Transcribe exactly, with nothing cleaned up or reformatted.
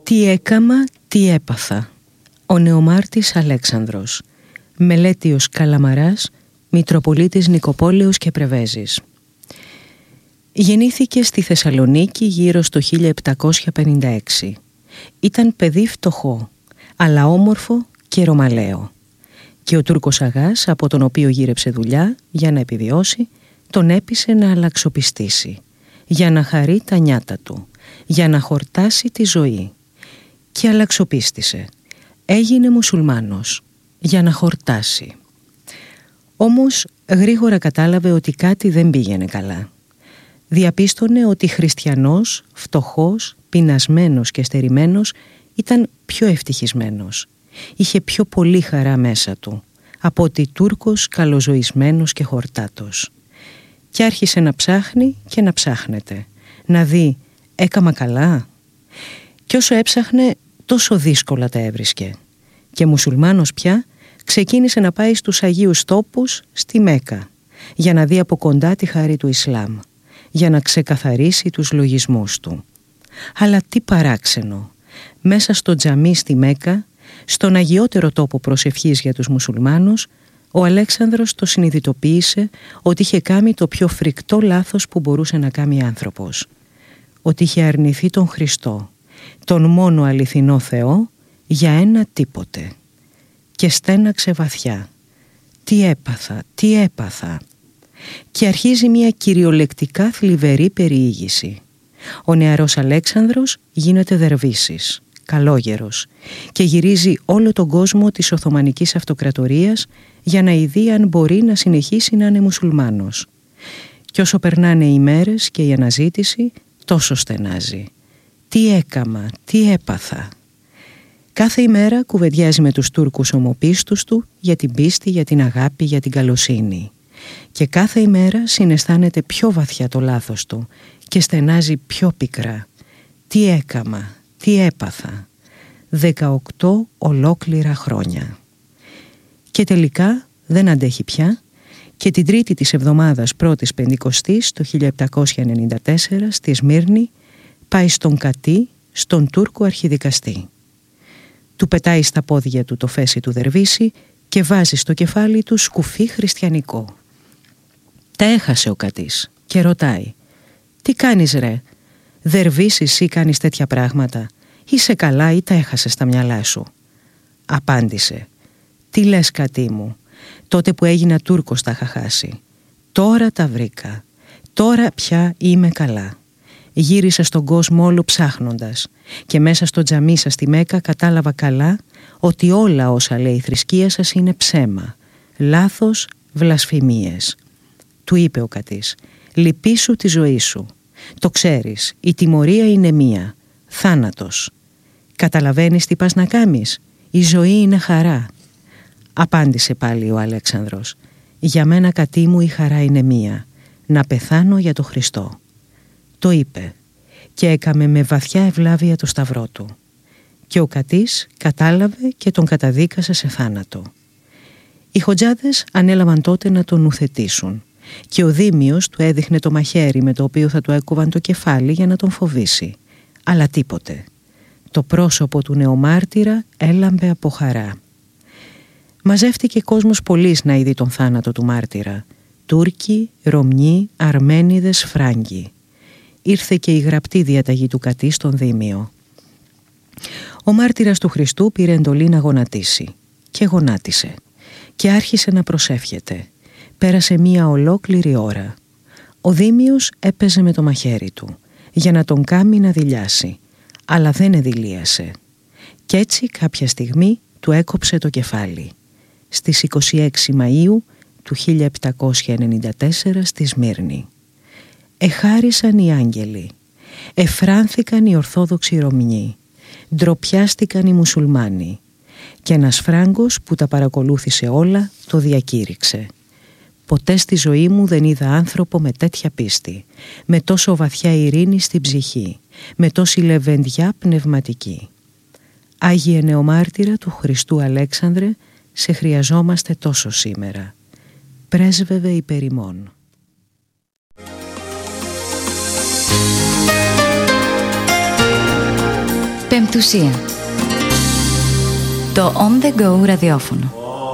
Τι έκαμα, τι έπαθα. Ο νεομάρτης Αλέξανδρος. Μελέτιος Καλαμαράς, Μητροπολίτης Νικοπόλεως και Πρεβέζης. Γεννήθηκε στη Θεσσαλονίκη γύρω στο χίλια επτακόσια πενήντα έξι. Ήταν παιδί φτωχό, αλλά όμορφο και ρωμαλαίο. Και ο Τούρκος αγάς, από τον οποίο γύρεψε δουλειά για να επιβιώσει, τον έπεισε να αλλαξοπιστήσει, για να χαρεί τα νιάτα του, για να χορτάσει τη ζωή. Και αλλαξοπίστησε. Έγινε μουσουλμάνος, για να χορτάσει. Όμως γρήγορα κατάλαβε ότι κάτι δεν πήγαινε καλά. Διαπίστωνε ότι χριστιανός, φτωχός, πεινασμένος και στερημένος ήταν πιο ευτυχισμένος. Είχε πιο πολύ χαρά μέσα του από ότι Τούρκος καλοζωισμένος και χορτάτος. Και άρχισε να ψάχνει και να ψάχνεται, να δει έκαμα καλά. Κι όσο έψαχνε τόσο δύσκολα τα έβρισκε. Και μουσουλμάνος πια ξεκίνησε να πάει στους Αγίους Τόπους στη Μέκα για να δει από κοντά τη χάρη του Ισλάμ, για να ξεκαθαρίσει τους λογισμούς του. Αλλά τι παράξενο, μέσα στο τζαμί στη Μέκα, στον αγιότερο τόπο προσευχής για τους μουσουλμάνους, ο Αλέξανδρος το συνειδητοποίησε ότι είχε κάνει το πιο φρικτό λάθος που μπορούσε να κάνει άνθρωπος. Ότι είχε αρνηθεί τον Χριστό, τον μόνο αληθινό Θεό, για ένα τίποτε. Και στέναξε βαθιά. Τι έπαθα, τι έπαθα. Και αρχίζει μια κυριολεκτικά θλιβερή περιήγηση. Ο νεαρός Αλέξανδρος γίνεται δερβίσης, καλόγερος, και γυρίζει όλο τον κόσμο της Οθωμανικής Αυτοκρατορίας για να ειδεί αν μπορεί να συνεχίσει να είναι μουσουλμάνος. Και όσο περνάνε οι μέρες και η αναζήτηση, τόσο στενάζει. Τι έκαμα, τι έπαθα. Κάθε ημέρα κουβεντιάζει με τους Τούρκους ομοπίστους του για την πίστη, για την αγάπη, για την καλοσύνη. Και κάθε ημέρα συναισθάνεται πιο βαθιά το λάθος του και στενάζει πιο πικρά. Τι έκαμα, τι έπαθα. Δεκαοκτώ ολόκληρα χρόνια. Και τελικά δεν αντέχει πια και την τρίτη της εβδομάδας πρώτης Πεντηκοστής το χίλια επτακόσια ενενήντα τέσσερα στη Σμύρνη πάει στον Κατή, στον Τούρκο αρχιδικαστή. Του πετάει στα πόδια του το φέση του δερβίση και βάζει στο κεφάλι του σκουφί χριστιανικό. Τα έχασε ο Κατής και ρωτάει «Τι κάνεις ρε, δερβίσεις ή κάνεις τέτοια πράγματα, είσαι καλά ή τα έχασες στα μυαλά σου?» Απάντησε «Τι λες Κατή μου, τότε που έγινα Τούρκος τα είχα χάσει. Τώρα τα βρήκα, τώρα πια είμαι καλά. Γύρισα στον κόσμο όλο ψάχνοντας και μέσα στο τζαμί σας στη Μέκα κατάλαβα καλά ότι όλα όσα λέει η θρησκεία σας είναι ψέμα, λάθος, βλασφημίες». Του είπε ο Κατής «Λυπήσου τη ζωή σου. Το ξέρεις, η τιμωρία είναι μία, θάνατος. Καταλαβαίνεις τι πας να κάνεις, η ζωή είναι χαρά». Απάντησε πάλι ο Αλέξανδρος «Για μένα Κατή μου η χαρά είναι μία, να πεθάνω για το Χριστό». Το είπε και έκαμε με βαθιά ευλάβεια το σταυρό του. Και ο Κατής κατάλαβε και τον καταδίκασε σε θάνατο. Οι χοντζάδες ανέλαβαν τότε να τον ουθετήσουν και ο Δήμιος του έδειχνε το μαχαίρι με το οποίο θα του έκοβαν το κεφάλι για να τον φοβήσει. Αλλά τίποτε. Το πρόσωπο του νεομάρτυρα έλαμπε από χαρά. Μαζεύτηκε κόσμος πολύς να είδει τον θάνατο του μάρτυρα. Τούρκοι, Ρωμιοί, Αρμένιδες, Φράγκοι. Ήρθε και η γραπτή διαταγή του Κατή στον Δήμιο. Ο μάρτυρας του Χριστού πήρε εντολή να γονατίσει και γονάτισε και άρχισε να προσεύχεται. Πέρασε μία ολόκληρη ώρα. Ο Δήμιος έπαιζε με το μαχαίρι του για να τον κάμει να δειλιάσει, αλλά δεν εδηλίασε. Κι έτσι κάποια στιγμή του έκοψε το κεφάλι. Στις είκοσι έξι Μαΐου του χίλια επτακόσια ενενήντα τέσσερα στη Σμύρνη. Εχάρισαν οι άγγελοι, εφράνθηκαν οι Ορθόδοξοι Ρωμιοί, ντροπιάστηκαν οι Μουσουλμάνοι και ένας Φράγκος που τα παρακολούθησε όλα το διακήρυξε. «Ποτέ στη ζωή μου δεν είδα άνθρωπο με τέτοια πίστη, με τόσο βαθιά ειρήνη στην ψυχή, με τόση λεβεντιά πνευματική. Άγιε νεομάρτυρα του Χριστού Αλέξανδρε, σε χρειαζόμαστε τόσο σήμερα. Πρέσβευε υπέρ ημών». Πεμπτουσία. Το On The Go ραδιόφωνο.